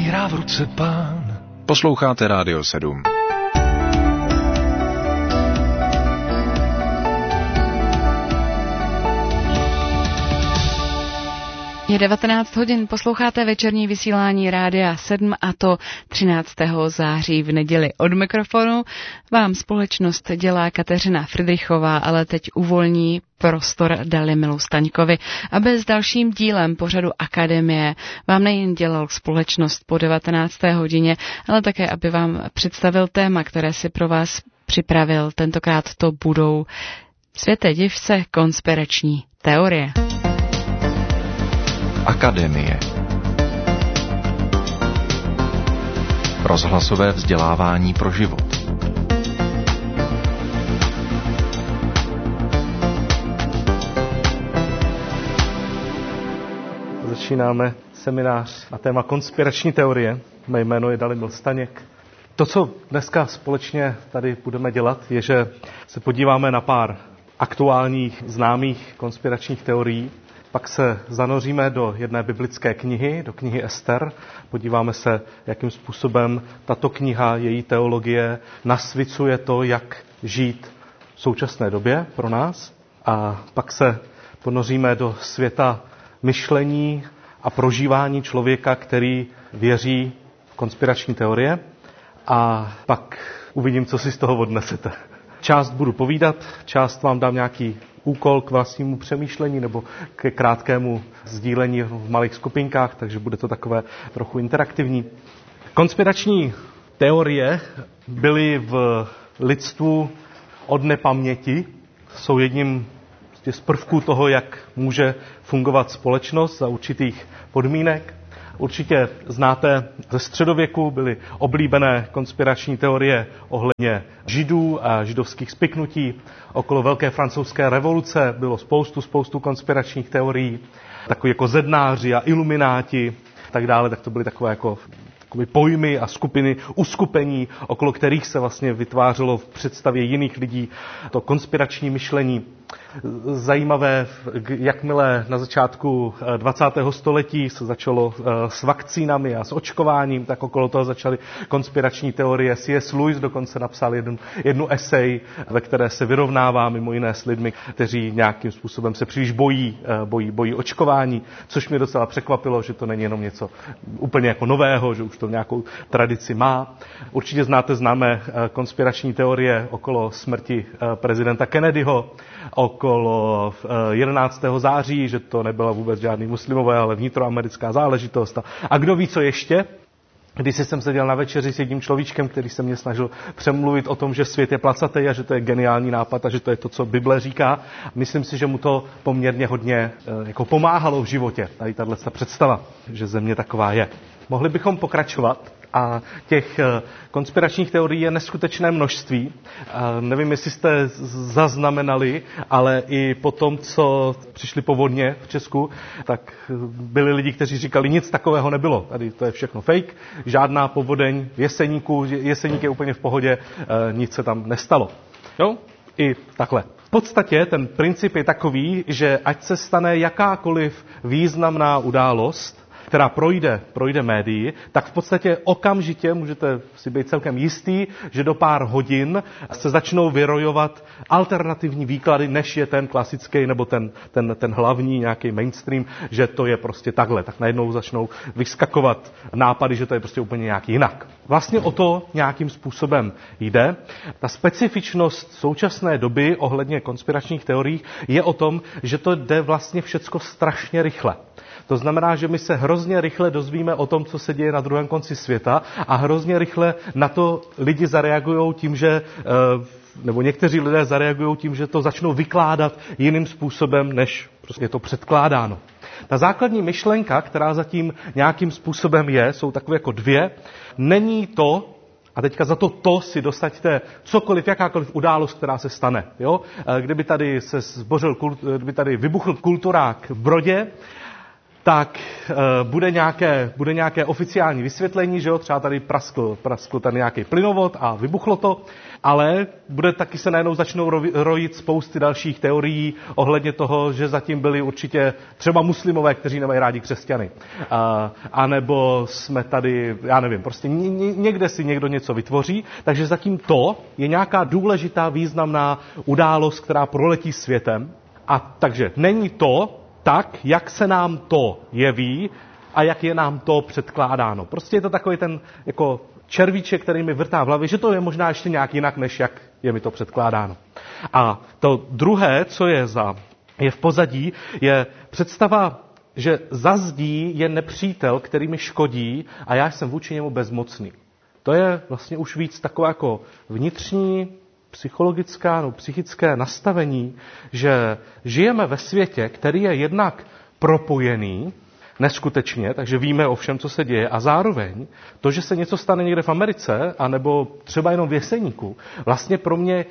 hrá v ruce Pán. Posloucháte Rádio 7. Je 19 hodin, posloucháte večerní vysílání Rádia 7 a to 13. září v neděli. Od mikrofonu vám společnost dělá Kateřina Fridrichová, ale teď uvolní prostor Dalimilu Staňkovi, aby s dalším dílem pořadu Akademie vám nejen dělal společnost po 19. hodině, ale také, aby vám představil téma, které si pro vás připravil. Tentokrát to budou světe div se konspirační teorie. Akademie. Rozhlasové vzdělávání pro život. Začínáme seminář na téma konspirační teorie. Mé jméno je Dalimil Staněk. To, co dneska společně tady budeme dělat, je, že se podíváme na pár aktuálních známých konspiračních teorií. Pak se zanoříme do jedné biblické knihy, do knihy Ester. Podíváme se, jakým způsobem tato kniha, její teologie nasvěcuje to, jak žít v současné době pro nás. A pak se ponoříme do světa myšlení a prožívání člověka, který věří v konspirační teorie. A pak uvidím, co si z toho odnesete. Část budu povídat, část vám dám nějaký úkol k vlastnímu přemýšlení nebo ke krátkému sdílení v malých skupinkách, takže bude to takové trochu interaktivní. Konspirační teorie byly v lidstvu od nepaměti, jsou jedním z prvků toho, jak může fungovat společnost za určitých podmínek. Určitě znáte, ze středověku byly oblíbené konspirační teorie ohledně židů a židovských spiknutí. Okolo Velké francouzské revoluce bylo spoustu konspiračních teorií, takový jako zednáři a ilumináti a tak dále, tak to byly takové jako pojmy a skupiny, uskupení, okolo kterých se vlastně vytvářelo v představě jiných lidí to konspirační myšlení. Zajímavé, jakmile na začátku 20. století se začalo s vakcínami a s očkováním, tak okolo toho začaly konspirační teorie. C.S. Lewis dokonce napsal jednu esej, ve které se vyrovnává mimo jiné s lidmi, kteří nějakým způsobem se příliš bojí očkování, což mě docela překvapilo, že to není jenom něco úplně jako nového, že už to nějakou tradici má. Určitě známe konspirační teorie okolo smrti prezidenta Kennedyho, okolo 11. září, že to nebyla vůbec žádný muslimové, ale vnitroamerická záležitost. A kdo ví, co ještě? Když jsem seděl na večeři s jedním človíčkem, který se mě snažil přemluvit o tom, že svět je placatý a že to je geniální nápad a že to je to, co Bible říká. Myslím si, že mu to poměrně hodně jako pomáhalo v životě. Tady tato představa, že země taková je. Mohli bychom pokračovat a těch konspiračních teorií je neskutečné množství. Nevím, jestli jste zaznamenali, ale i po tom, co přišly povodně v Česku, tak byli lidi, kteří říkali, nic takového nebylo. Tady to je všechno fake, žádná povodeň v Jeseníku, Jeseník je úplně v pohodě, nic se tam nestalo. Jo? I takhle. V podstatě ten princip je takový, že ať se stane jakákoliv významná událost, která projde médii, tak v podstatě okamžitě můžete si být celkem jistý, že do pár hodin se začnou vyrojovat alternativní výklady, než je ten klasický nebo ten hlavní nějaký mainstream, že to je prostě takhle. Tak najednou začnou vyskakovat nápady, že to je prostě úplně nějak jinak. Vlastně o to nějakým způsobem jde. Ta specifičnost současné doby ohledně konspiračních teorií je o tom, že to jde vlastně všecko strašně rychle. To znamená, že my se hrozně rychle dozvíme o tom, co se děje na druhém konci světa a hrozně rychle na to lidi zareagují tím, že nebo někteří lidé zareagují tím, že to začnou vykládat jiným způsobem, než prostě je to předkládáno. Ta základní myšlenka, která zatím nějakým způsobem je, jsou takové jako dvě. Není to, a teďka za to si dosaďte cokoliv, jakákoliv událost, která se stane. Jo? Kdyby tady vybuchl kulturák v Brodě, tak bude nějaké oficiální vysvětlení, že jo, třeba tady praskl tady nějaký plynovod a vybuchlo to, ale taky se najednou začnou rojit spousty dalších teorií ohledně toho, že zatím byli určitě třeba muslimové, kteří nemají rádi křesťany. A nebo jsme tady, já nevím, prostě někde si někdo něco vytvoří, takže zatím to je nějaká důležitá, významná událost, která proletí světem. A takže není to tak, jak se nám to jeví a jak je nám to předkládáno. Prostě je to takový ten jako červíček, který mi vrtá v hlavě, že to je možná ještě nějak jinak, než jak je mi to předkládáno. A to druhé, co je v pozadí, je představa, že za zdí je nepřítel, který mi škodí a já jsem vůči němu bezmocný. To je vlastně už víc takové jako vnitřní, psychologická nebo psychické nastavení, že žijeme ve světě, který je jednak propojený, neskutečně, takže víme o všem, co se děje, a zároveň to, že se něco stane někde v Americe, anebo třeba jenom v Jeseníku, vlastně pro mě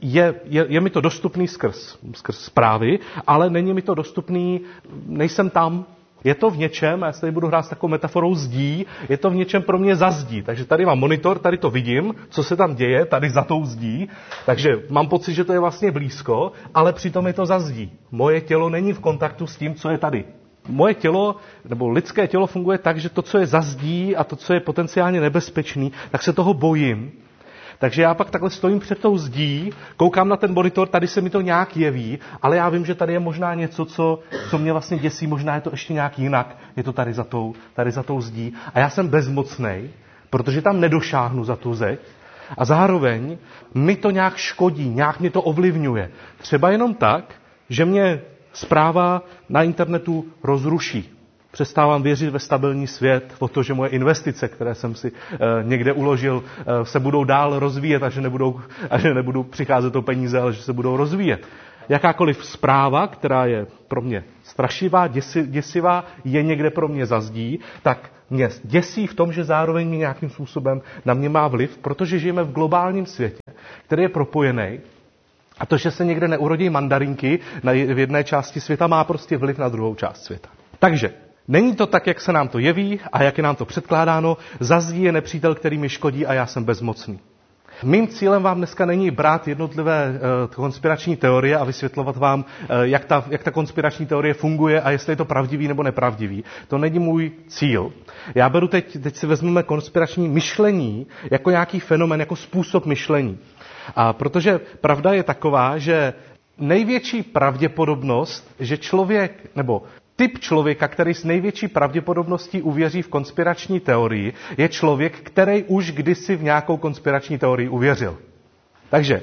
je mi to dostupný skrz zprávy, ale není mi to dostupný, nejsem tam. Je to v něčem, a já se tady budu hrát s takovou metaforou zdí, je to v něčem pro mě za zdí. Takže tady mám monitor, tady to vidím, co se tam děje, tady za tou zdí. Takže mám pocit, že to je vlastně blízko, ale přitom je to za zdí. Moje tělo není v kontaktu s tím, co je tady. Moje tělo, nebo lidské tělo funguje tak, že to, co je za zdí a to, co je potenciálně nebezpečný, tak se toho bojím. Takže já pak takhle stojím před tou zdí, koukám na ten monitor, tady se mi to nějak jeví, ale já vím, že tady je možná něco, co mě vlastně děsí, možná je to ještě nějak jinak, je to tady za tou zdí. A já jsem bezmocnej, protože tam nedošáhnu za tu zeď a zároveň mi to nějak škodí, nějak mě to ovlivňuje. Třeba jenom tak, že mě zpráva na internetu rozruší. Přestávám věřit ve stabilní svět, o to, že moje investice, které jsem si někde uložil, se budou dál rozvíjet a že nebudu přicházet o peníze, ale že se budou rozvíjet. Jakákoliv zpráva, která je pro mě strašivá, děsivá, je někde pro mě za zdí, tak mě děsí v tom, že zároveň mě nějakým způsobem na mě má vliv, protože žijeme v globálním světě, který je propojený. A to, že se někde neurodí mandarinky v jedné části světa, má prostě vliv na druhou část světa. Takže není to tak, jak se nám to jeví a jak je nám to předkládáno. Za zdí je nepřítel, který mi škodí a já jsem bezmocný. Mým cílem vám dneska není brát jednotlivé konspirační teorie a vysvětlovat vám, jak ta konspirační teorie funguje a jestli je to pravdivý nebo nepravdivý. To není můj cíl. Já beru teď si vezmeme konspirační myšlení jako nějaký fenomén, jako způsob myšlení. A protože pravda je taková, že největší pravděpodobnost, že člověk, nebo typ člověka, který s největší pravděpodobností uvěří v konspirační teorii, je člověk, který už kdysi v nějakou konspirační teorii uvěřil. Takže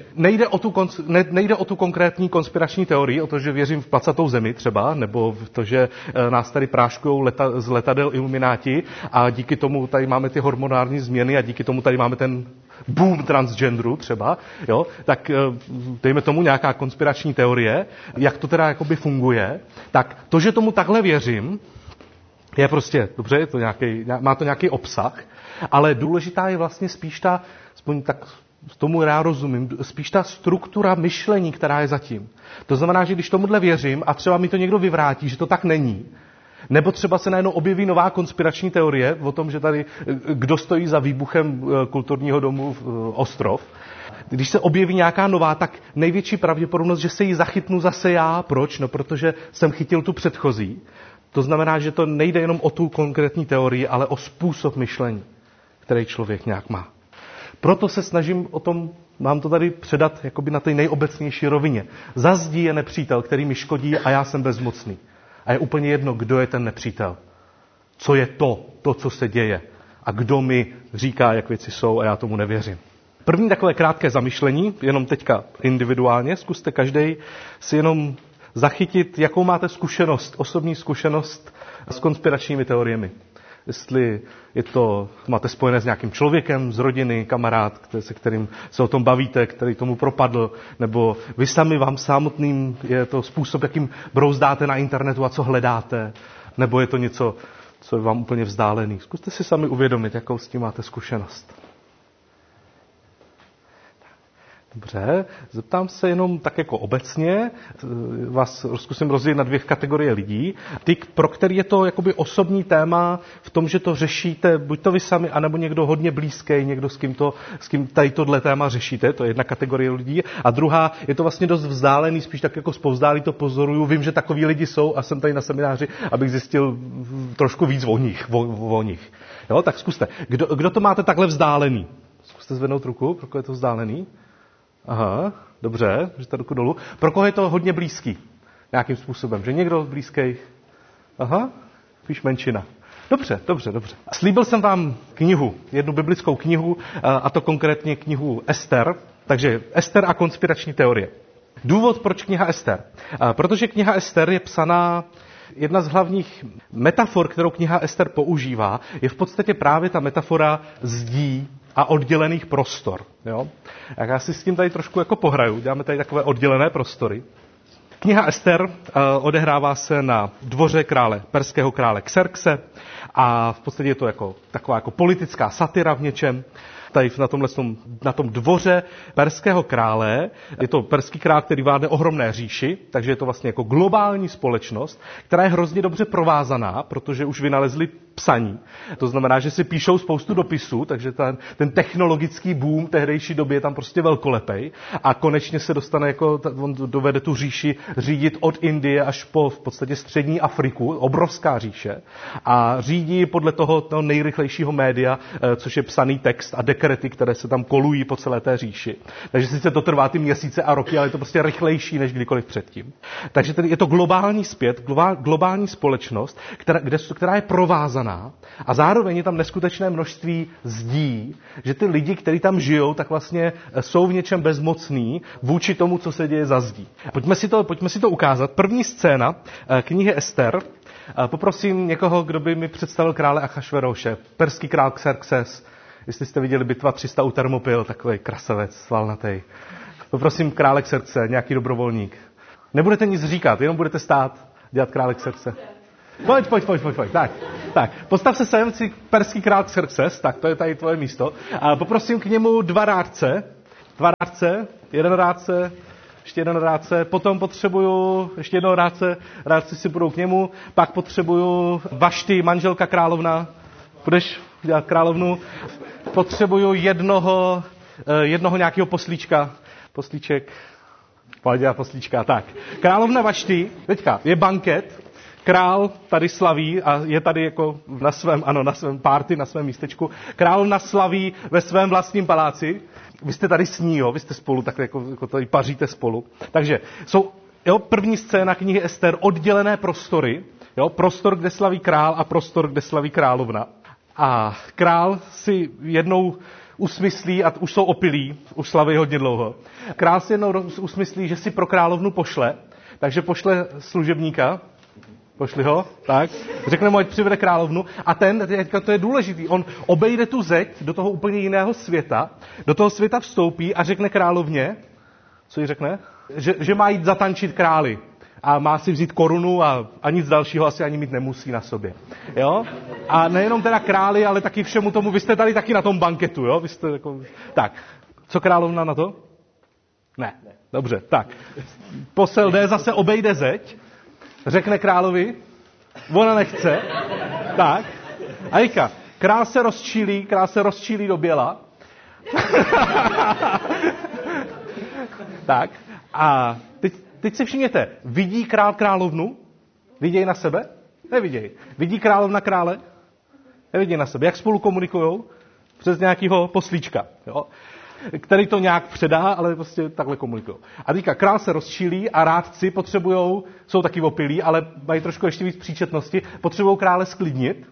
nejde o tu konkrétní konspirační teorii, o to, že věřím v placatou zemi třeba, nebo v to, že nás tady práškujou z letadel ilumináti a díky tomu tady máme ty hormonální změny a díky tomu tady máme ten boom transgenderu třeba, jo, tak dejme tomu nějaká konspirační teorie, jak to teda jakoby funguje, tak to, že tomu takhle věřím, je prostě, dobře, má to nějaký obsah, ale důležitá je vlastně spíš aspoň tak tomu já rozumím, spíš ta struktura myšlení, která je zatím. To znamená, že když tomuhle věřím a třeba mi to někdo vyvrátí, že to tak není, nebo třeba se najednou objeví nová konspirační teorie o tom, že tady kdo stojí za výbuchem kulturního domu Ostrov. Když se objeví nějaká nová, tak největší pravděpodobnost, že se jí zachytnu zase já. Proč? No, protože jsem chytil tu předchozí. To znamená, že to nejde jenom o tu konkrétní teorii, ale o způsob myšlení, který člověk nějak má. Proto se snažím o tom, mám to tady předat jakoby na té nejobecnější rovině. Za zdí je nepřítel, který mi škodí a já jsem bezmocný. A je úplně jedno, kdo je ten nepřítel. Co je to, co se děje. A kdo mi říká, jak věci jsou a já tomu nevěřím. První takové krátké zamyšlení, jenom teďka individuálně, zkuste každej si jenom zachytit, jakou máte zkušenost, osobní zkušenost s konspiračními teoriemi. Jestli máte spojené s nějakým člověkem z rodiny, kamarád, se kterým se o tom bavíte, který tomu propadl, nebo vy sami vám samotným je to způsob, jakým brouzdáte na internetu a co hledáte, nebo je to něco, co je vám úplně vzdálený. Zkuste si sami uvědomit, jakou s tím máte zkušenost. Dobře, zeptám se jenom tak jako obecně, vás zkusím rozdělit na 2 kategorie lidí. Ty, pro který je to jakoby osobní téma v tom, že to řešíte, buď to vy sami, anebo někdo hodně blízký, někdo s kým tady tohle téma řešíte, to je jedna kategorie lidí. A druhá, je to vlastně dost vzdálený, spíš tak jako zpovzdálí to pozoruju. Vím, že takový lidi jsou a jsem tady na semináři, abych zjistil trošku víc o nich. Jo, tak zkuste. Kdo to máte takhle vzdálený? Zkuste zvednout ruku, pro koho je to vzdálený. Aha, dobře, že ta ruku dolů. Pro koho je to hodně blízký? Nějakým způsobem, že někdo blízký? Aha, spíš menšina. Dobře. Slíbil jsem vám knihu, jednu biblickou knihu, a to konkrétně knihu Ester. Takže Ester a konspirační teorie. Důvod, proč kniha Ester? Protože kniha Ester je psaná, jedna z hlavních metafor, kterou kniha Ester používá, je v podstatě právě ta metafora zdí a oddělených prostor. Jo? Jak já si s tím tady trošku jako pohraju, děláme tady takové oddělené prostory. Kniha Ester odehrává se na dvoře perského krále Xerxe a v podstatě je to jako taková jako politická satira v něčem. Tady na tom dvoře perského krále, je to perský král, který vládne ohromné říši, takže je to vlastně jako globální společnost, která je hrozně dobře provázaná, protože už vynalezli psaní. To znamená, že si píšou spoustu dopisů, takže ten technologický boom tehdejší doby je tam prostě velkolepej a konečně se dostane, on dovede tu říši řídit od Indie až po v podstatě střední Afriku, obrovská říše, a řídí podle toho nejrychlejšího média, což je psaný text a dekrety, které se tam kolují po celé té říši. Takže sice to trvá ty měsíce a roky, ale je to prostě rychlejší než kdykoliv předtím. Takže je to globální společnost, která je provázaná a zároveň je tam neskutečné množství zdí, že ty lidi, kteří tam žijou, tak vlastně jsou v něčem bezmocní vůči tomu, co se děje za zdí. Pojďme si to ukázat. První scéna knihy Ester. Poprosím někoho, kdo by mi představil krále Achašveroše, perský král Xerxes. Jestli jste viděli Bitva 300 u Termopil, takový krasavec, svalnatej. Poprosím krále Xerxe, nějaký dobrovolník. Nebudete nic říkat, jenom budete stát, dělat krále Xerxe. Pojď. Tak. Postav se sem, si perský král Xerxes, tak to je tady tvoje místo. A poprosím k němu 2 rádce, jeden rádce, ještě jeden rádce, potom potřebuju ještě jednoho rádci si půjdou k němu, pak potřebuju Vašty, manželka královna, budeš dělat královnu, potřebuju jednoho nějakého poslíček, pojď dělat poslíčka, tak. Královna Vašty, teďka je banket, král tady slaví a je tady jako na svém party, na svém místečku. Královna slaví ve svém vlastním paláci. Vy jste tady s ní, jo? Vy jste spolu, tak jako tady paříte spolu. Takže jsou první scéna knihy Ester, oddělené prostory. Jo? Prostor, kde slaví král a prostor, kde slaví královna. A král si jednou usmyslí, a už jsou opilí, už slaví hodně dlouho. Král si jednou usmyslí, že si pro královnu pošle, takže pošle služebníka, pošli ho, tak, řekne mu, ať přivede královnu a to je důležitý, on obejde tu zeď do toho úplně jiného světa, do toho světa vstoupí a řekne královně, co jí řekne? Že má jít zatančit králi a má si vzít korunu a nic dalšího asi ani mít nemusí na sobě, jo? A nejenom teda králi, ale taky všemu tomu, vy jste tady taky na tom banketu, jo? Vy jste jako... Tak, co královna na to? Ne. Dobře, tak. Posel jde, zase obejde zeď, řekne královi, ona nechce, tak, a říká, král se rozčílí do běla, tak, a teď si všimněte, vidí král královnu? Vidějí na sebe? Nevidějí. Vidí královna krále? Nevidějí na sebe. Jak spolu komunikujou? Přes nějakého poslíčka, jo? Který to nějak předá, ale prostě takhle komunikují. A teďka král se rozčílí a rádci jsou taky opilí, ale mají trošku ještě víc příčetnosti, potřebují krále sklidnit.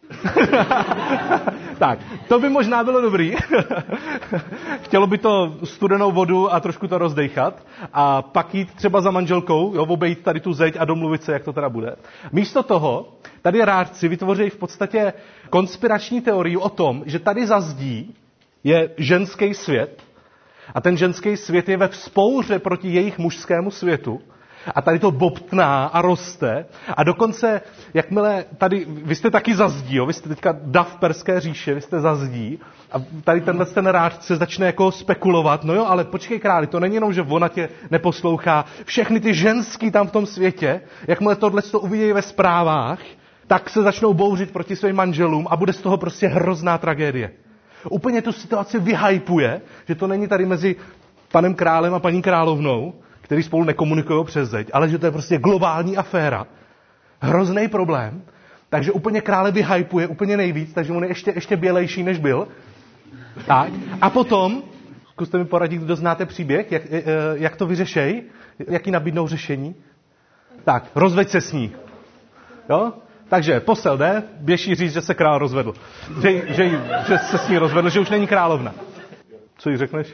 Tak, to by možná bylo dobrý. Chtělo by to studenou vodu a trošku to rozdejchat a pak jít třeba za manželkou, jo, obejít tady tu zeď a domluvit se, jak to teda bude. Místo toho, tady rádci vytvoří v podstatě konspirační teorii o tom, že tady za zdí je ženský svět a ten ženský svět je ve vzpouře proti jejich mužskému světu A tady to bobtná a roste. A dokonce, jakmile tady, vy jste taky za zdí, jo? Vy jste teďka dav perské říše, vy jste za zdí. A tady ten rádce začne jako spekulovat. No jo, ale počkej králi, to není jenom, že ona tě neposlouchá. Všechny ty ženský tam v tom světě, jakmile tohle to uvidí ve zprávách, tak se začnou bouřit proti svým manželům a bude z toho prostě hrozná tragédie. Úplně tu situaci vyhypuje, že to není tady mezi panem králem a paní královnou, který spolu nekomunikují přes zeď, ale že to je prostě globální aféra. Hrozný problém. Takže úplně krále vyhypuje úplně nejvíc, takže on je ještě bělejší, než byl. Tak. A potom, zkuste mi poradit, kdo znáte příběh, jak to vyřešej, jaký nabídnou řešení. Tak, rozveď se s ní. Jo? Takže posel jde, běží říct, že se král rozvedl. Že se s ní rozvedl, že už není královna. Co jí řekneš?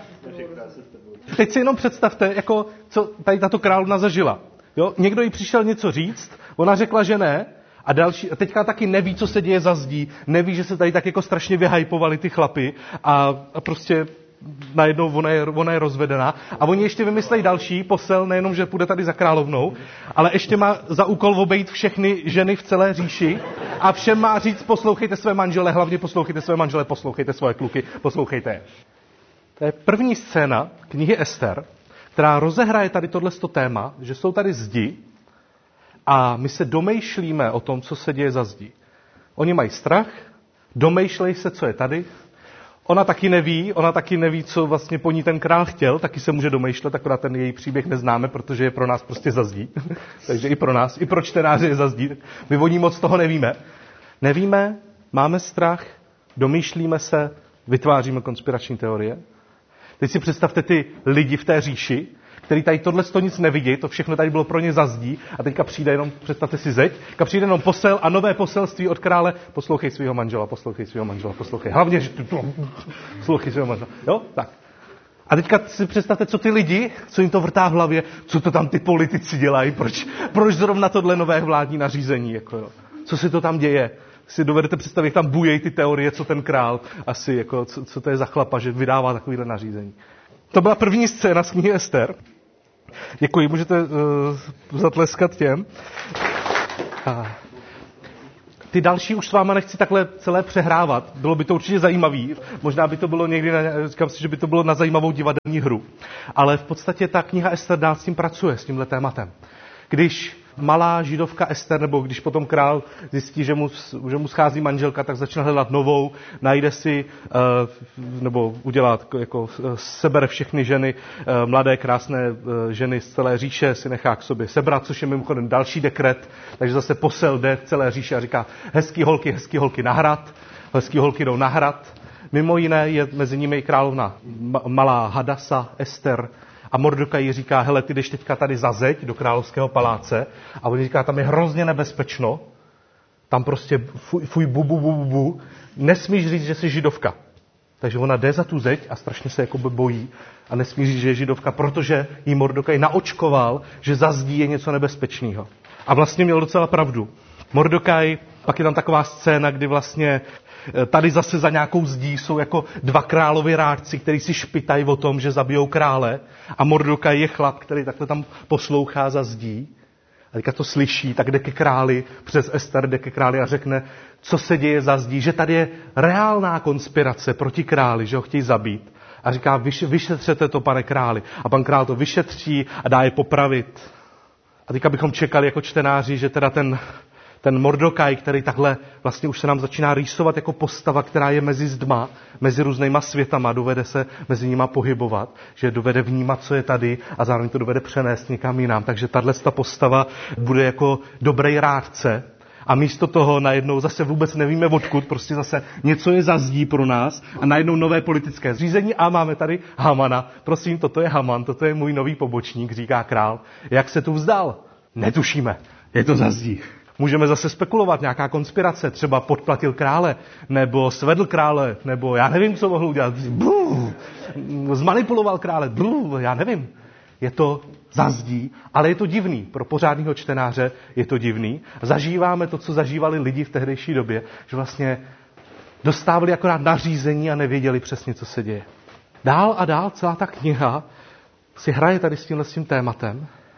Teď si jenom představte, jako, co tady tato královna zažila. Jo? Někdo jí přišel něco říct, ona řekla, že ne, a teďka taky neví, co se děje za zdí, neví, že se tady tak jako strašně vyhypovali ty chlapy a prostě najednou ona je rozvedená. A oni ještě vymyslejí další posel, nejenom, že půjde tady za královnou, ale ještě má za úkol obejít všechny ženy v celé říši a všem má říct, poslouchejte své manžele, hlavně poslouchejte své manžele, poslouchejte svoje kluky, poslouchejte je. To je první scéna knihy Ester, která rozehraje tady tohleto téma, že jsou tady zdi a my se domýšlíme o tom, co se děje za zdí. Oni mají strach, domýšlej se, co je tady. Ona taky neví, co vlastně po ní ten král chtěl, taky se může domýšlet, akorát ten její příběh neznáme, protože je pro nás prostě za zdí. Takže i pro nás, i pro čtenáře je za zdí. My o ní moc toho nevíme. Nevíme, máme strach, domýšlíme se, vytváříme konspirační teorie. Teď si představte ty lidi v té říši, který tady tohle nic nevidí, to všechno tady bylo pro ně za zdí a teďka přijde jenom, představte si zeď, přijde jenom posel a nové poselství od krále, poslouchej svého manžela, poslouchej. Hlavně, že poslouchej svého manžela. Jo? Tak. A teďka si představte, co ty lidi, co jim to vrtá v hlavě, co to tam ty politici dělají, proč zrovna tohle nové vládní nařízení, jako jo. Co se to tam děje? Si dovedete představit, jak tam bujejí ty teorie, co ten král asi, jako, co to je za chlapa, že vydává takovýhle nařízení. To byla první scéna z knihy Ester. Děkuji, můžete zatleskat těm. A ty další už s váma nechci takhle celé přehrávat. Bylo by to určitě zajímavý. Možná by to bylo někdy, říkám si, že by to bylo na zajímavou divadelní hru. Ale v podstatě ta kniha Ester dál s tím pracuje, s tímhle tématem. Když malá židovka Ester, nebo když potom král zjistí, že mu schází manželka, tak začne hledat novou, najde si, nebo udělá, jako sebere všechny ženy, mladé, krásné ženy z celé říše, si nechá k sobě sebrat, což je mimochodem další dekret, takže zase posel jde v celé říše a říká, hezký holky na hrad, hezký holky jdou na hrad. Mimo jiné je mezi nimi i královna malá Hadasa, Ester, a Mordokaj jí říká, hele, ty jdeš teďka tady za zeď do královského paláce a on říká, tam je hrozně nebezpečno, tam prostě fuj, bu, nesmíš říct, že jsi židovka. Takže ona jde za tu zeď a strašně se jakoby bojí a nesmí říct, že je židovka, protože jí Mordokaj naočkoval, že za zdí je něco nebezpečného. A vlastně měl docela pravdu. Mordokaj, pak je tam taková scéna, kdy vlastně tady zase za nějakou zdí jsou jako dva královi rádci, kteří si špitají o tom, že zabijou krále a Mordokaj je chlap, který takhle tam poslouchá za zdí a teďka to slyší, tak jde ke králi, přes Ester jde ke králi a řekne, co se děje za zdí, že tady je reálná konspirace proti králi, že ho chtějí zabít. A říká, vyšetřete to, pane králi. A pan král to vyšetří a dá je popravit. A teďka bychom čekali jako čtenáři, že teda ten Mordokaj, který takhle vlastně už se nám začíná rýsovat jako postava, která je mezi zdma, mezi různýma světama, dovede se mezi nima pohybovat, že dovede vnímat, co je tady a zároveň to dovede přenést někam jinam. Takže tato postava bude jako dobrý rádce a místo toho najednou zase vůbec nevíme odkud, prostě zase něco je za zdí pro nás a najednou nové politické zřízení a máme tady Hamana. Prosím, toto je Haman, toto je můj nový pobočník, říká král. Jak se tu vzdal? Netušíme, je to za zdí. Můžeme zase spekulovat, nějaká konspirace, třeba podplatil krále, nebo svedl krále, nebo já nevím, co mohl udělat. Zmanipuloval krále, já nevím. Je to za zdí, ale je to divný. Pro pořádného čtenáře je to divný. Zažíváme to, co zažívali lidi v tehdejší době, že vlastně dostávali akorát nařízení a nevěděli přesně, co se děje. Dál a dál celá ta kniha si hraje tady s tím tématem.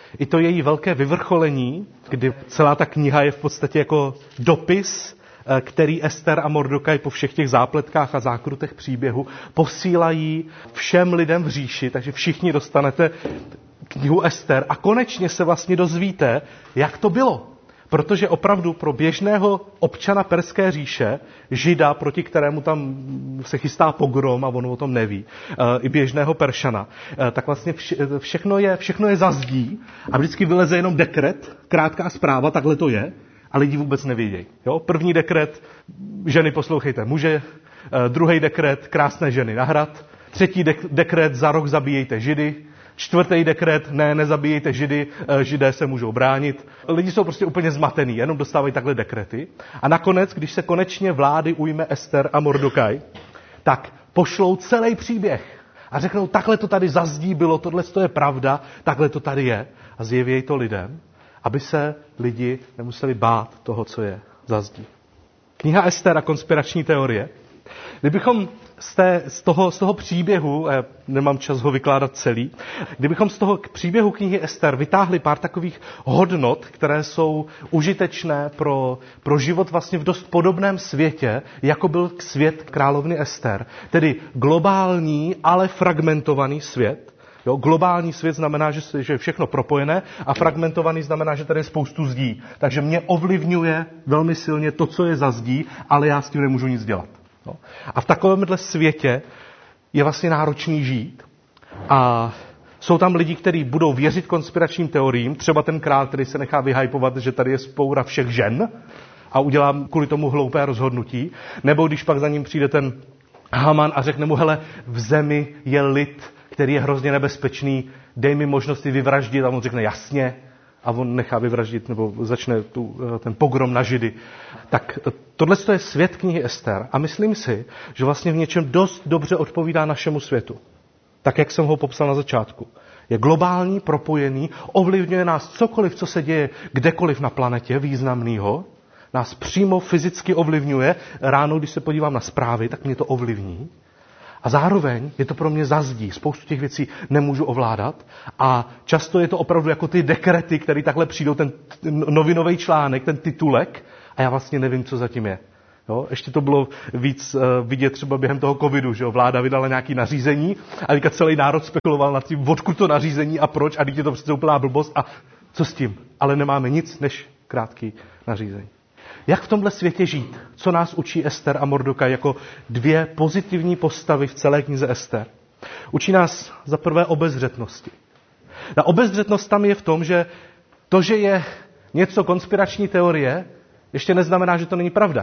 i to její velké vyvrcholení, kdy celá ta kniha je v podstatě jako dopis, který Ester a Mordokaj po všech těch zápletkách a zákrutech příběhu posílají všem lidem v říši, takže všichni dostanete knihu Ester a konečně se vlastně dozvíte, jak to bylo. Protože opravdu pro běžného občana Perské říše, Žida, proti kterému tam se chystá pogrom a on o tom neví, i běžného Peršana, tak vlastně všechno je za zdí a vždycky vyleze jenom dekret, krátká zpráva, takhle to je, a lidi vůbec nevědějí. Jo? První dekret, ženy poslouchejte muže, druhý dekret, krásné ženy na hrad, třetí dekret, za rok zabíjejte Židy, čtvrtý dekret, nezabíjejte Židy, Židé se můžou bránit. Lidi jsou prostě úplně zmatený, jenom dostávají takhle dekrety. A nakonec, když se konečně vlády ujme Ester a Mordokaj, tak pošlou celý příběh a řeknou, takhle to tady za zdí bylo, tohle je pravda, takhle to tady je. A zjevějí to lidem, aby se lidi nemuseli bát toho, co je za zdí. Kniha Ester a konspirační teorie. Kdybychom z toho příběhu, nemám čas ho vykládat celý, kdybychom z toho příběhu knihy Ester vytáhli pár takových hodnot, které jsou užitečné pro život vlastně v dost podobném světě, jako byl svět královny Ester, tedy globální, ale fragmentovaný svět. Jo, globální svět znamená, že je všechno propojené a fragmentovaný znamená, že tady je spoustu zdí. Takže mě ovlivňuje velmi silně to, co je za zdí, ale já s tím nemůžu nic dělat. No. A v takovémhle světě je vlastně náročný žít. A jsou tam lidi, kteří budou věřit konspiračním teoriím, třeba ten král, který se nechá vyhypovat, že tady je spoura všech žen a udělá kvůli tomu hloupé rozhodnutí. Nebo když pak za ním přijde ten Haman a řekne mu, hele, v zemi je lid, který je hrozně nebezpečný, dej mi možnosti vyvraždit, a on řekne jasně, a on nechá vyvraždit, nebo začne ten pogrom na Židy. Tak tohle je svět knihy Ester a myslím si, že vlastně v něčem dost dobře odpovídá našemu světu. Tak, jak jsem ho popsal na začátku. Je globální, propojený, ovlivňuje nás cokoliv, co se děje kdekoliv na planetě významného, nás přímo fyzicky ovlivňuje. Ráno, když se podívám na zprávy, tak mě to ovlivní. A zároveň je to pro mě za zdí. Spoustu těch věcí nemůžu ovládat. A často je to opravdu jako ty dekrety, které takhle přijdou, ten novinový článek, ten titulek, a já vlastně nevím, co zatím je. Jo? Ještě to bylo víc vidět třeba během toho covidu, že jo? Vláda vydala nějaké nařízení a teďka celý národ spekuloval nad tím, odkud to nařízení a proč, a teď je to přece úplná blbost a co s tím. Ale nemáme nic než krátký nařízení. Jak v tomhle světě žít? Co nás učí Ester a Mordokaj jako dvě pozitivní postavy v celé knize Ester? Učí nás za prvé obezřetnosti. Ta obezřetnost tam je v tom, že to, že je něco konspirační teorie, ještě neznamená, že to není pravda.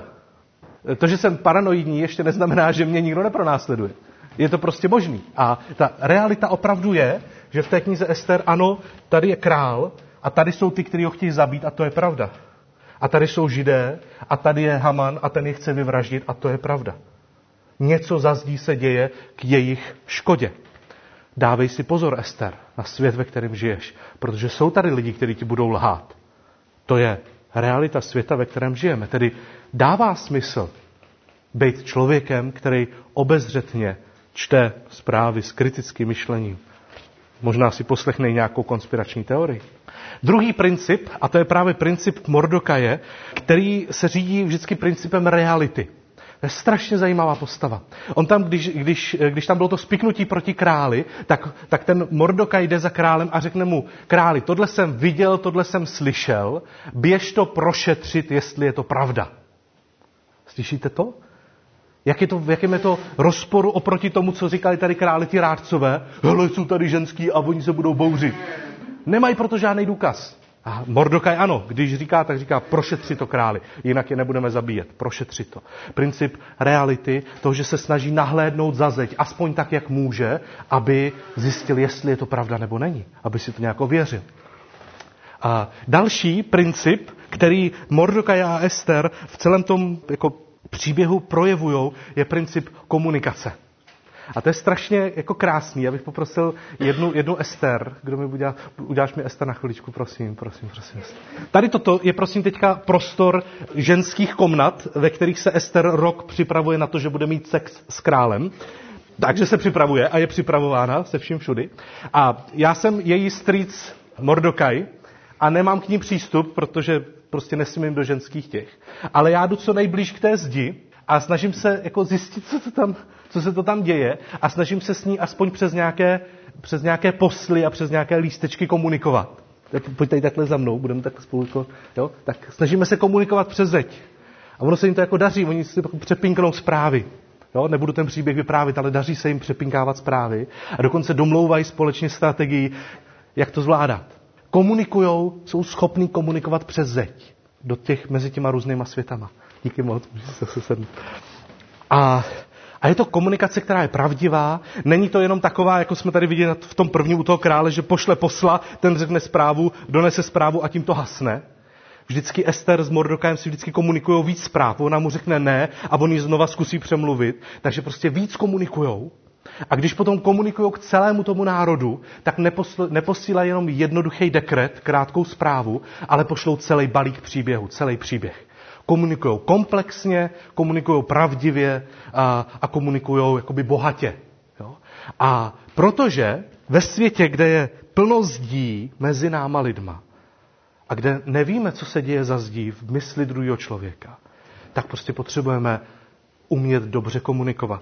To, že jsem paranoidní, ještě neznamená, že mě nikdo nepronásleduje. Je to prostě možný. A ta realita opravdu je, že v té knize Ester, ano, tady je král a tady jsou ty, kteří ho chtějí zabít, a to je pravda. A tady jsou Židé a tady je Haman a ten je chce vyvraždit, a to je pravda. Něco za zdí se děje k jejich škodě. Dávej si pozor, Ester, na svět, ve kterém žiješ, protože jsou tady lidi, kteří ti budou lhát. To je realita světa, ve kterém žijeme. Tedy dává smysl být člověkem, který obezřetně čte zprávy s kritickým myšlením. Možná si poslechne nějakou konspirační teorii. Druhý princip, a to je právě princip Mordokaje, který se řídí vždycky principem reality. To je strašně zajímavá postava. On tam, když tam bylo to spiknutí proti králi, tak ten Mordokaj jde za králem a řekne mu, králi, tohle jsem viděl, tohle jsem slyšel, běž to prošetřit, jestli je to pravda. Slyšíte to? V jakém je to rozporu oproti tomu, co říkali tady králi ti rádcové? Hele, jsou tady ženský a oni se budou bouřit. Nemají proto žádný důkaz. A Mordokaj ano, když říká, tak říká, prošetři to králi, jinak je nebudeme zabíjet. Prošetři to. Princip reality, toho, že se snaží nahlédnout za zeď, aspoň tak, jak může, aby zjistil, jestli je to pravda nebo není. Aby si to nějak ověřil. A další princip, který Mordokaj a Ester v celém tom jako příběhu projevujou, je princip komunikace. A to je strašně jako krásný. Já bych poprosil jednu Ester. Kdo mi uděláš mi Ester na chviličku, prosím. Tady toto je prosím teďka prostor ženských komnat, ve kterých se Ester rok připravuje na to, že bude mít sex s králem. Takže se připravuje a je připravována se vším všudy. A já jsem její strýc Mordokaj a nemám k ní přístup, protože prostě nesmím do ženských těch. Ale já jdu co nejblíž k té zdi a snažím se jako zjistit, co se to tam děje a snažím se s ní aspoň přes nějaké posly a přes nějaké lístečky komunikovat. Tak pojďte takhle za mnou, budeme tak spolu, jo? Tak snažíme se komunikovat přes zeď. A ono se jim to jako daří, oni si přepinknou zprávy. Jo? Nebudu ten příběh vyprávět, ale daří se jim přepinkávat zprávy a dokonce domlouvají společně strategii, jak to zvládat. Komunikujou, jsou schopní komunikovat přes zeď mezi těma různýma světama. Díky moc, můžu se sednout. A je to komunikace, která je pravdivá. Není to jenom taková, jako jsme tady viděli v tom prvním u toho krále, že pošle posla, ten řekne zprávu, donese zprávu a tím to hasne. Vždycky Ester s Mordokajem si vždycky komunikují víc zpráv. Ona mu řekne ne a on ji znova zkusí přemluvit. Takže prostě víc komunikujou. A když potom komunikují k celému tomu národu, tak neposílají jenom jednoduchý dekret, krátkou zprávu, ale pošlou celý balík příběhu, celý příběh. Komunikují komplexně, komunikují pravdivě a komunikují jakoby bohatě. Jo? A protože ve světě, kde je plno zdí mezi náma lidma a kde nevíme, co se děje za zdí v mysli druhého člověka, tak prostě potřebujeme umět dobře komunikovat.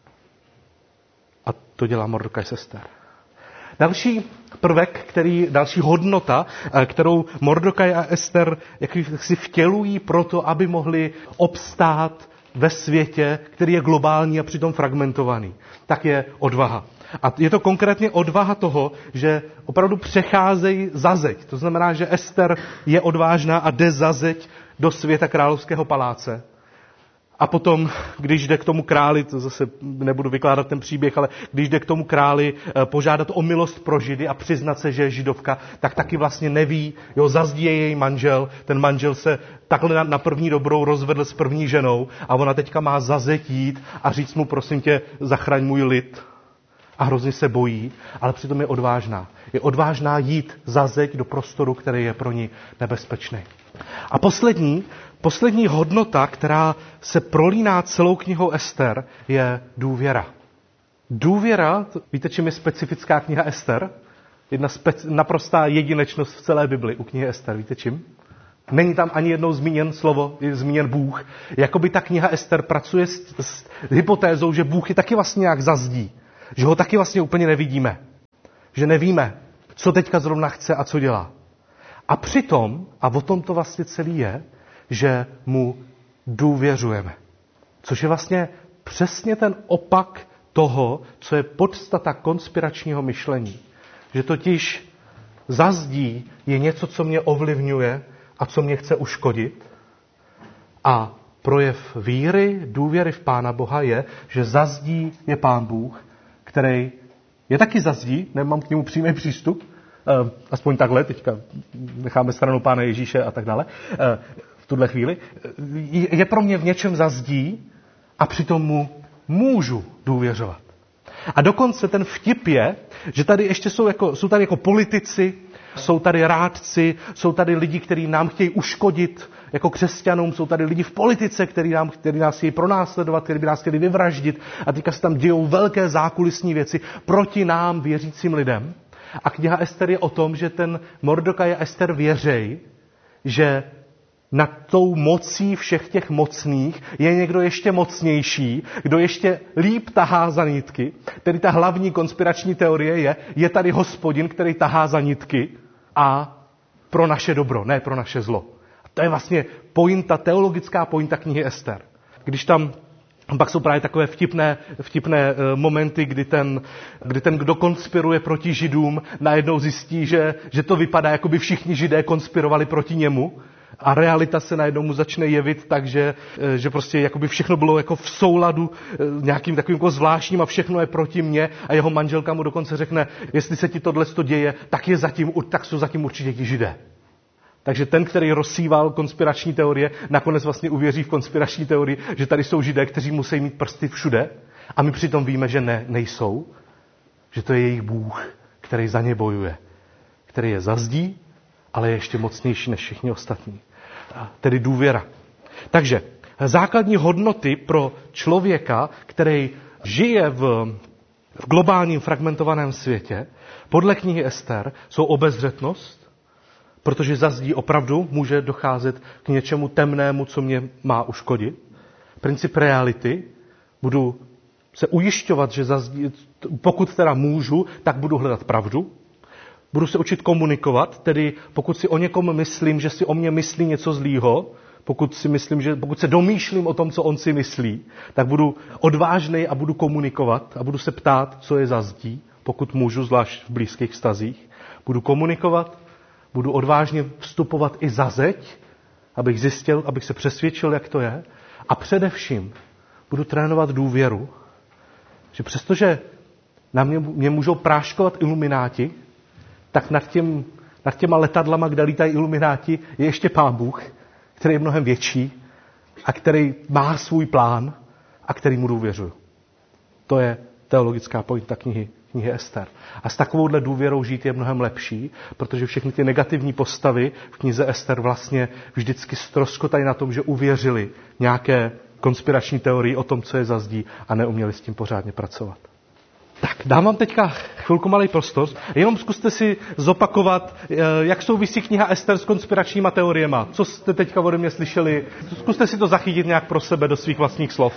A to dělá Mordokaj s Ester. Další prvek, další hodnota, kterou Mordokaj a Ester si vtělují proto, aby mohli obstát ve světě, který je globální a přitom fragmentovaný, tak je odvaha. A je to konkrétně odvaha toho, že opravdu přecházejí za zeď. To znamená, že Ester je odvážná a jde za zeď do světa královského paláce. A potom, když jde k tomu králi, to zase nebudu vykládat ten příběh, ale když jde k tomu králi požádat o milost pro Židy a přiznat se, že je židovka, tak taky vlastně neví, zazdí je její manžel, ten manžel se takhle na první dobrou rozvedl s první ženou a ona teďka má za zeď jít a říct mu, prosím tě, zachraň můj lid. A hrozně se bojí, ale přitom je odvážná. Je odvážná jít za zeď do prostoru, který je pro ní nebezpečný. A poslední hodnota, která se prolíná celou knihou Ester, je důvěra. Důvěra, víte, čím je specifická kniha Ester? Jedna naprostá jedinečnost v celé Bibli u knihy Ester, víte čím? Není tam ani jednou zmíněn Bůh. Jakoby ta kniha Ester pracuje s hypotézou, že Bůh je taky vlastně nějak za zdí. Že ho taky vlastně úplně nevidíme. Že nevíme, co teďka zrovna chce a co dělá. A přitom, a o tom to vlastně celý je, že mu důvěřujeme. Což je vlastně přesně ten opak toho, co je podstata konspiračního myšlení. Že totiž za zdí je něco, co mě ovlivňuje a co mě chce uškodit. A projev víry, důvěry v Pána Boha je, že za zdí je Pán Bůh, který je taky za zdí, nemám k němu přímý přístup, aspoň takhle, teďka necháme stranou Pána Ježíše a tak dále, v tuhle chvíli, je pro mě v něčem za zdí a přitom mu můžu důvěřovat. A dokonce ten vtip je, že tady ještě jsou tady jako politici, jsou tady rádci, jsou tady lidi, kteří nám chtějí uškodit jako křesťanům, jsou tady lidi v politice, kteří nás chtějí pronásledovat, kteří by nás chtěli vyvraždit a teďka se tam dějou velké zákulisní věci proti nám věřícím lidem. A kniha Ester je o tom, že ten Mordokaj a Ester věří, že nad tou mocí všech těch mocných je někdo ještě mocnější, kdo ještě líp tahá za nitky. Tedy ta hlavní konspirační teorie je tady Hospodin, který tahá za nitky a pro naše dobro, ne pro naše zlo. A to je vlastně teologická pointa knihy Ester. Když tam pak jsou právě takové vtipné momenty, kdy ten, kdo konspiruje proti Židům, najednou zjistí, že to vypadá, jako by všichni Židé konspirovali proti němu. A realita se najednou mu začne jevit tak, že prostě jakoby všechno bylo jako v souladu nějakým takovým jako zvláštním a všechno je proti mně a jeho manželka mu dokonce řekne, jestli se ti tohle děje, tak jsou zatím určitě ti Židé. Takže ten, který rozsíval konspirační teorie, nakonec vlastně uvěří v konspirační teorii, že tady jsou Židé, kteří musí mít prsty všude a my přitom víme, že nejsou, že to je jejich Bůh, který za ně bojuje, který je za zdí, ale je ještě mocnější než všichni ostatní. Tedy důvěra. Takže základní hodnoty pro člověka, který žije v globálním fragmentovaném světě, podle knihy Ester, jsou obezřetnost, protože za zdí opravdu může docházet k něčemu temnému, co mě má uškodit. Princip reality, budu se ujišťovat, že za zdí, pokud teda můžu, tak budu hledat pravdu. Budu se učit komunikovat, tedy pokud si o někom myslím, že si o mě myslí něco zlýho, pokud se domýšlím o tom, co on si myslí, tak budu odvážnej a budu komunikovat a budu se ptát, co je za zdí, pokud můžu, zvlášť v blízkých vztazích. Budu komunikovat, budu odvážně vstupovat i za zeď, abych zjistil, abych se přesvědčil, jak to je. A především budu trénovat důvěru, že přestože na mě můžou práškovat ilumináti, tak nad těma letadlama, kde lítají ilumináti, je ještě Pán Bůh, který je mnohem větší a který má svůj plán a který mu důvěřuju. To je teologická pointa knihy Ester. A s takovouhle důvěrou žít je mnohem lepší, protože všechny ty negativní postavy v knize Ester vlastně vždycky ztroskotají na tom, že uvěřili nějaké konspirační teorii o tom, co je za zdí a neuměli s tím pořádně pracovat. Tak, dám vám teďka chvilku malý prostor. Jenom zkuste si zopakovat, jak souvisí kniha Ester s konspiračníma teoriema. Co jste teďka ode mě slyšeli? Zkuste si to zachytit nějak pro sebe do svých vlastních slov.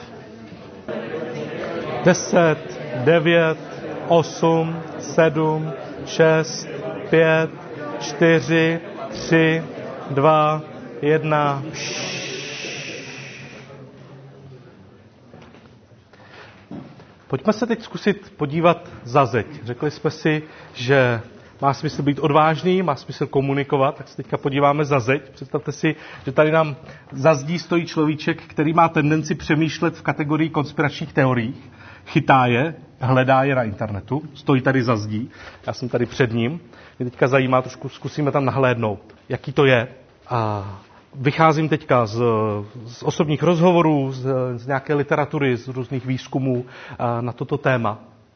10, 9, 8, 7, 6, 5, 4, 3, 2, 1. Pojďme se teď zkusit podívat za zeď. Řekli jsme si, že má smysl být odvážný, má smysl komunikovat, tak se teďka podíváme za zeď. Představte si, že tady nám za zdí stojí človíček, který má tendenci přemýšlet v kategorii konspiračních teorií. Chytá je, hledá je na internetu, stojí tady za zdí. Já jsem tady před ním. Mě teďka zajímá, trošku zkusíme tam nahlédnout, jaký to je. A vycházím teďka z osobních rozhovorů, z nějaké literatury, z různých výzkumů na toto téma.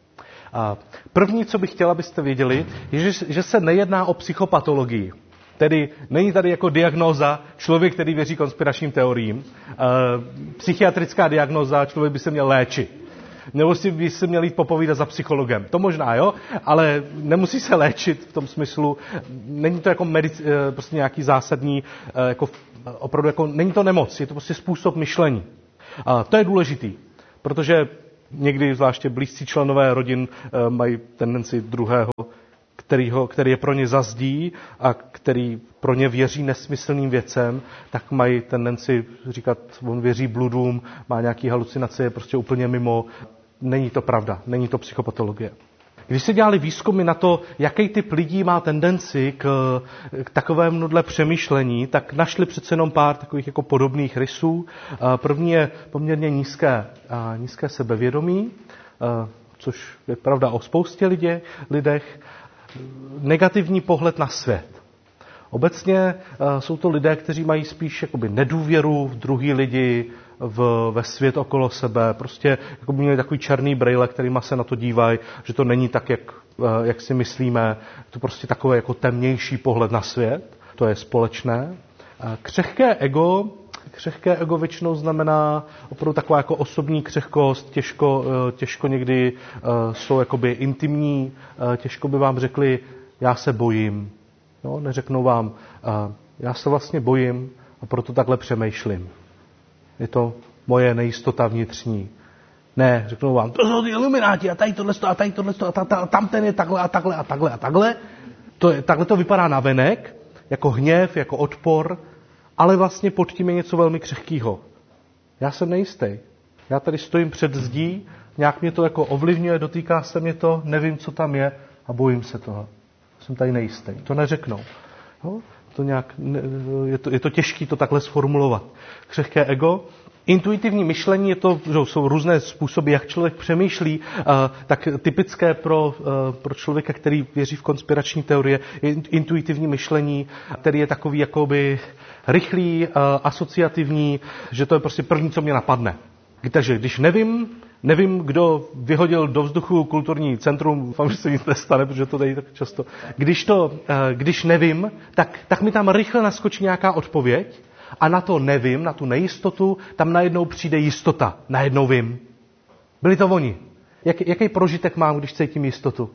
První, co bych chtěla, abyste věděli, je, že se nejedná o psychopatologii. Tedy není tady jako diagnóza člověk, který věří konspiračním teoriím. Psychiatrická diagnóza, člověk by se měl léčit. Nebo si by se měl jít popovídat za psychologem. To možná, jo, ale nemusí se léčit v tom smyslu, není to jako prostě nějaký zásadní, jako opravdu jako, není to nemoc, je to prostě způsob myšlení. A to je důležitý, protože někdy zvláště blízcí členové rodin mají tendenci druhého, který je pro ně za zdí a který pro ně věří nesmyslným věcem, tak mají tendenci říkat, on věří bludům, má nějaký halucinace, je prostě úplně mimo. Není to pravda, není to psychopatologie. Když se dělali výzkumy na to, jaký typ lidí má tendenci k takovémhle přemýšlení, tak našli přece jenom pár takových jako podobných rysů. První je poměrně nízké sebevědomí, což je pravda o spoustě lidech. Negativní pohled na svět. Obecně jsou to lidé, kteří mají spíš jakoby nedůvěru v druhý lidi, ve svět okolo sebe. Prostě jako by měli takový černý brejle, kterýma se na to dívají, že to není tak, jak si myslíme. To prostě takový jako temnější pohled na svět. To je společné. Křehké ego většinou znamená opravdu taková jako osobní křehkost, těžko někdy jsou jakoby intimní, těžko by vám řekli, já se bojím. No, neřeknou vám, já se vlastně bojím a proto takhle přemýšlím. Je to moje nejistota vnitřní. Ne, řeknou vám, to jsou ty ilumináti a tady tohle a tam ten je takhle a takhle a takhle a takhle. Takhle to vypadá navenek, jako hněv, jako odpor, ale vlastně pod tím je něco velmi křehkýho. Já jsem nejistý. Já tady stojím před zdí, nějak mě to jako ovlivňuje, dotýká se mě to, nevím, co tam je a bojím se toho. Jsem tady nejistý. To neřeknou. No, je to těžké to takhle sformulovat. Křehké ego. Intuitivní myšlení, jsou různé způsoby, jak člověk přemýšlí, tak typické pro člověka, který věří v konspirační teorie, je intuitivní myšlení, který je takový jakoby rychlý, asociativní, že to je prostě první, co mě napadne. Takže když nevím, kdo vyhodil do vzduchu kulturní centrum, doufám, že se nic nestane, protože to tady tak často. Když nevím, tak mi tam rychle naskočí nějaká odpověď a na to nevím, na tu nejistotu, tam najednou přijde jistota. Najednou vím. Byli to oni. Jaký prožitek mám, když cítím jistotu?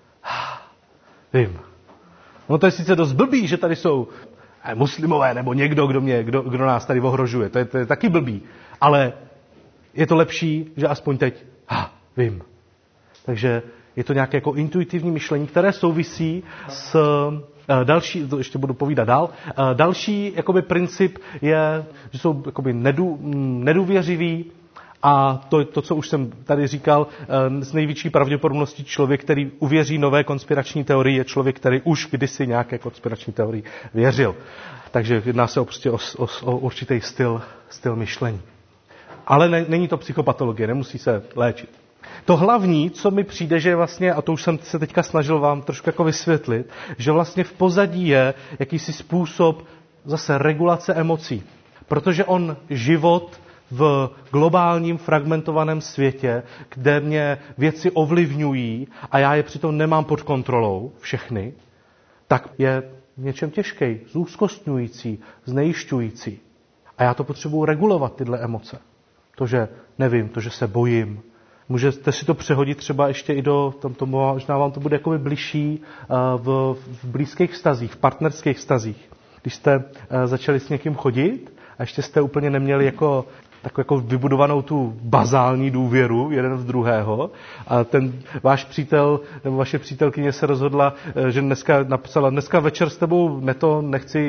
Vím. No to je sice dost blbý, že tady jsou muslimové nebo někdo, kdo nás tady ohrožuje. To je taky blbý. Ale je to lepší, že aspoň teď vím. Takže je to nějaké jako intuitivní myšlení, které souvisí s další, to ještě budu povídat dál, další jakoby princip je, že jsou jakoby nedůvěřiví a to, co už jsem tady říkal, s největší pravděpodobností člověk, který uvěří nové konspirační teorii, je člověk, který už kdysi nějaké konspirační teorii věřil. Takže jedná se prostě o určitý styl myšlení. Ale není to psychopatologie, nemusí se léčit. To hlavní, co mi přijde, že vlastně, a to už jsem se teďka snažil vám trošku jako vysvětlit, že vlastně v pozadí je jakýsi způsob zase regulace emocí. Protože život v globálním fragmentovaném světě, kde mě věci ovlivňují a já je přitom nemám pod kontrolou, všechny, tak je v něčem těžký, zúzkostňující, znejišťující. A já to potřebuji regulovat, tyhle emoce. To, že nevím, to, že se bojím. Můžete si to přehodit třeba ještě i do, možná vám to bude jakoby bližší v blízkých vztazích, v partnerských vztazích. Když jste začali s někým chodit a ještě jste úplně neměli takovou jako vybudovanou tu bazální důvěru jeden v druhého a ten váš přítel nebo vaše přítelkyně se rozhodla, že dneska večer s tebou nechci,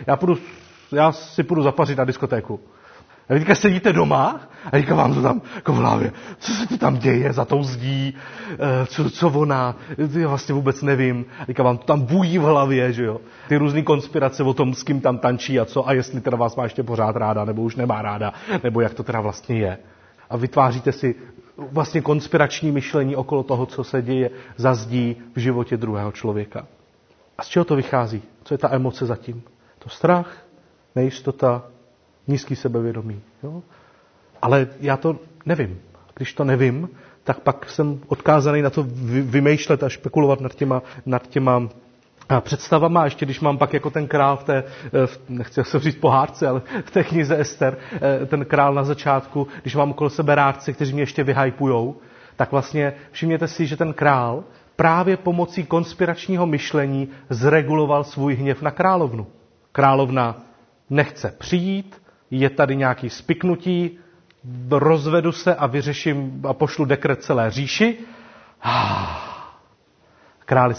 já si půjdu zapařit na diskotéku. A vy teďka sedíte doma a teďka vám to tam jako v hlavě, co se to tam děje za tou zdí, co ona, já vlastně vůbec nevím. A teďka vám to tam bují v hlavě, že jo. Ty různý konspirace o tom, s kým tam tančí a co, a jestli teda vás má ještě pořád ráda, nebo už nemá ráda, nebo jak to teda vlastně je. A vytváříte si vlastně konspirační myšlení okolo toho, co se děje za zdí v životě druhého člověka. A z čeho to vychází? Co je ta emoce zatím? To strach, nejistota, nízký sebevědomí. Jo? Ale já to nevím. Když to nevím, tak pak jsem odkázaný na to vymýšlet a špekulovat nad těma představama. A ještě když mám pak jako ten král nechci se říct pohádce, ale v té knize Ester, ten král na začátku, když mám okolo sebe rádce, kteří mě ještě vyhypujou, tak vlastně všimněte si, že ten král právě pomocí konspiračního myšlení zreguloval svůj hněv na královnu. Královna nechce přijít, je tady nějaký spiknutí, rozvedu se a vyřeším a pošlu dekret celé říši. Králi